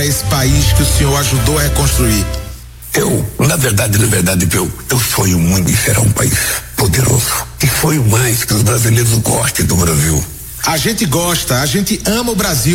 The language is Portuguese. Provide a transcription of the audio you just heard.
esse país que o senhor ajudou a reconstruir? Na verdade, eu sonho muito em ser um país poderoso. E sonho mais que os brasileiros gostem do Brasil. A gente gosta, a gente ama o Brasil.